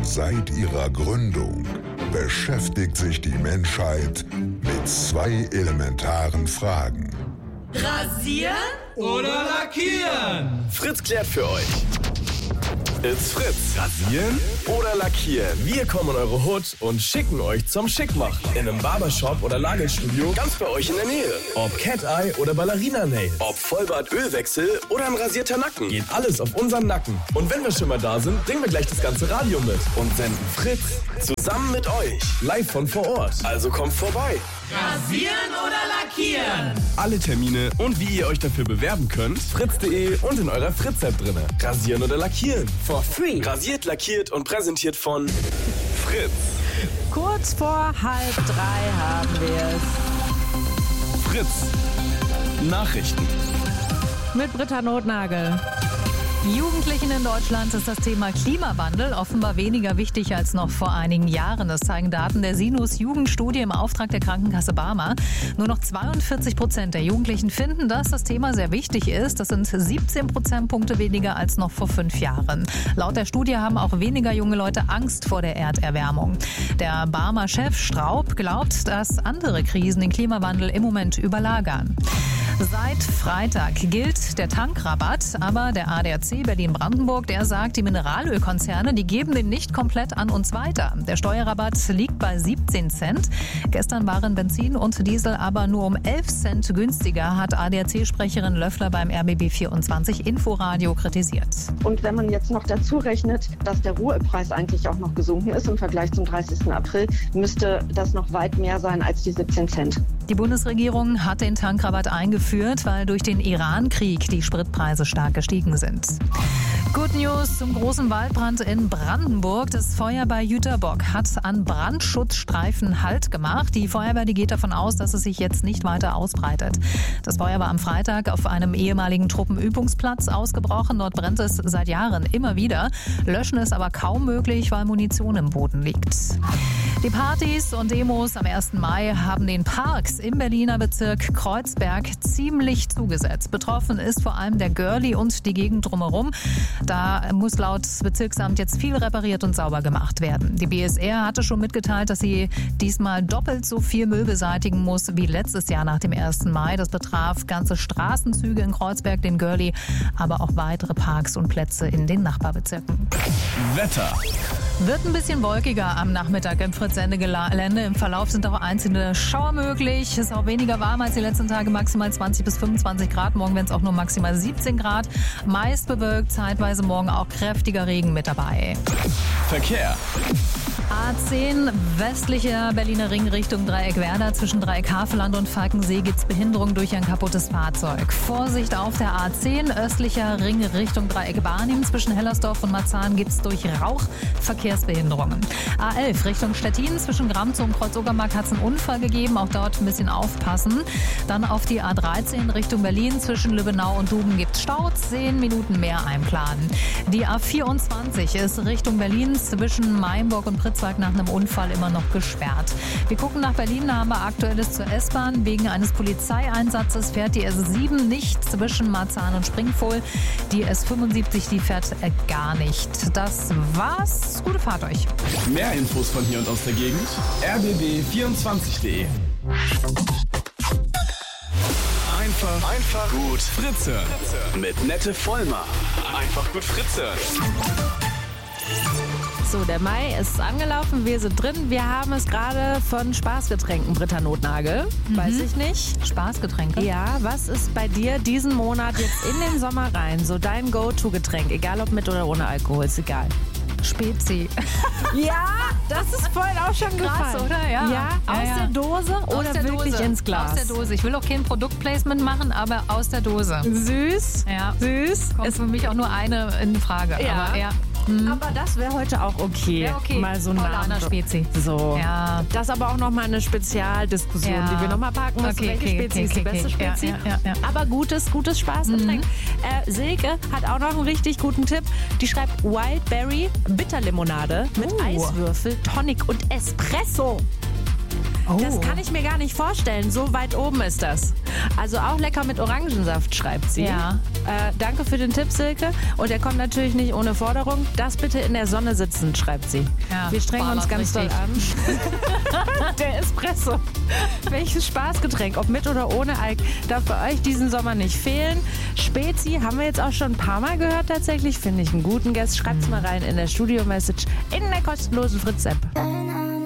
Seit ihrer Gründung beschäftigt sich die Menschheit mit 2 elementaren Fragen. Rasieren oder lackieren? Fritz klärt für euch. It's Fritz. Rasieren oder lackieren? Wir kommen in eure Hut und schicken euch zum Schickmachen. In einem Barbershop oder Nagelstudio ganz bei euch in der Nähe. Ob Cat-Eye oder Ballerina-Nails. Ob Vollbart-Ölwechsel oder ein rasierter Nacken. Geht alles auf unseren Nacken. Und wenn wir schon mal da sind, bringen wir gleich das ganze Radio mit. Und senden Fritz zusammen mit euch. Live von vor Ort. Also kommt vorbei. Rasieren oder lackieren? Alle Termine und wie ihr euch dafür bewerben könnt, fritz.de und in eurer Fritz-App drinne. Rasieren oder lackieren? For free. Rasiert, lackiert und präsentiert von Fritz. Kurz vor 2:30 haben wir es. Fritz. Nachrichten. Mit Britta Notnagel. Jugendlichen in Deutschland ist das Thema Klimawandel offenbar weniger wichtig als noch vor einigen Jahren. Das zeigen Daten der Sinus-Jugendstudie im Auftrag der Krankenkasse Barmer. Nur noch 42% der Jugendlichen finden, dass das Thema sehr wichtig ist. Das sind 17 Prozentpunkte weniger als noch vor 5 Jahren. Laut der Studie haben auch weniger junge Leute Angst vor der Erderwärmung. Der Barmer-Chef Straub glaubt, dass andere Krisen den Klimawandel im Moment überlagern. Seit Freitag gilt der Tankrabatt, aber der ADAC Berlin-Brandenburg, der sagt, die Mineralölkonzerne, die geben den nicht komplett an uns weiter. Der Steuerrabatt liegt bei 17 Cent. Gestern waren Benzin und Diesel aber nur um 11 Cent günstiger, hat ADAC-Sprecherin Löffler beim RBB24 Inforadio kritisiert. Und wenn man jetzt noch dazu rechnet, dass der Rohölpreis eigentlich auch noch gesunken ist im Vergleich zum 30. April, müsste das noch weit mehr sein als die 17 Cent. Die Bundesregierung hat den Tankrabatt eingeführt, weil durch den Iran-Krieg die Spritpreise stark gestiegen sind. Good News zum großen Waldbrand in Brandenburg. Das Feuer bei Jüterbock hat an Brandschutzstreifen Halt gemacht. Die Feuerwehr, die geht davon aus, dass es sich jetzt nicht weiter ausbreitet. Das Feuer war am Freitag auf einem ehemaligen Truppenübungsplatz ausgebrochen. Dort brennt es seit Jahren immer wieder. Löschen ist aber kaum möglich, weil Munition im Boden liegt. Die Partys und Demos am 1. Mai haben den Parks im Berliner Bezirk Kreuzberg ziemlich zugesetzt. Betroffen ist vor allem der Görli und die Gegend drumherum. Da muss laut Bezirksamt jetzt viel repariert und sauber gemacht werden. Die BSR hatte schon mitgeteilt, dass sie diesmal doppelt so viel Müll beseitigen muss wie letztes Jahr nach dem 1. Mai. Das betraf ganze Straßenzüge in Kreuzberg, den Görli, aber auch weitere Parks und Plätze in den Nachbarbezirken. Wetter. Wird ein bisschen wolkiger am Nachmittag im Fritz-Sende-Gelände. Im Verlauf sind auch einzelne Schauer möglich. Es ist auch weniger warm als die letzten Tage, maximal 20 bis 25 Grad. Morgen werden es auch nur maximal 17 Grad. Meist bewölkt, zeitweise morgen auch kräftiger Regen mit dabei. Verkehr. A10 westlicher Berliner Ring Richtung Dreieck Werder. Zwischen Dreieck Havelland und Falkensee gibt es Behinderung durch ein kaputtes Fahrzeug. Vorsicht auf der A10 östlicher Ring Richtung Dreieck Barnim. Zwischen Hellersdorf und Marzahn gibt es durch Rauch Verkehrsbehinderungen. A11 Richtung Stettin. Zwischen Gramzow und Kreuz-Uckermark hat es einen Unfall gegeben. Auch dort ein bisschen aufpassen. Dann auf die A13 Richtung Berlin. Zwischen Lübbenau und Duben gibt es Stau. 10 Minuten mehr einplanen. Die A24 ist Richtung Berlin. Zwischen Mainburg und Pritzwalk nach einem Unfall immer noch gesperrt. Wir gucken nach Berlin, da haben wir Aktuelles zur S-Bahn. Wegen eines Polizeieinsatzes fährt die S7 nicht zwischen Marzahn und Springfohl. Die S75, die fährt gar nicht. Das war's. Gute Fahrt euch. Mehr Infos von hier und aus der Gegend. rbb24.de. Einfach gut Fritz hören. Mit Nette Vollmer. Einfach gut Fritz hören. So, der Mai ist angelaufen, wir sind drin. Wir haben es gerade von Spaßgetränken, Britta Notnagel. Weiß ich nicht. Spaßgetränke? Ja, was ist bei dir diesen Monat jetzt in den Sommer rein? So dein Go-To-Getränk, egal ob mit oder ohne Alkohol, ist egal. Spezi. Ja, das ist vorhin auch schon Krass, gefallen. oder? Ja. Aus der Dose oder der wirklich Dose. ins Glas? Aus der Dose. Ich will auch kein Produktplacement machen, aber aus der Dose. Süß. Ja. Süß. Kommt für mich auch nur eine in Frage. Ja. Aber ja. Aber das wäre heute auch okay. Wär okay. Mal so Paulaner Spezi. So. Ja. Das ist aber auch nochmal eine Spezialdiskussion, Ja. die wir nochmal parken müssen. Welche Spezi ist die beste Spezi? Ja. Aber gutes Spaßgetränk. Silke hat auch noch einen richtig guten Tipp. Die schreibt Wildberry Bitterlimonade mit Eiswürfel, Tonic und Espresso. Oh. Das kann ich mir gar nicht vorstellen. So weit oben ist das. Also auch lecker mit Orangensaft, schreibt sie. Ja. Danke für den Tipp, Silke. Und er kommt natürlich nicht ohne Forderung. Das bitte in der Sonne sitzen, schreibt sie. Ja, Wir strengen uns ganz doll an. Der Espresso. Welches Spaßgetränk, ob mit oder ohne Alk, darf bei euch diesen Sommer nicht fehlen. Spezi haben wir jetzt auch schon ein paar Mal gehört tatsächlich. Finde ich einen guten Guest. Schreibt's mal rein in der Studio-Message in der kostenlosen Fritz-App.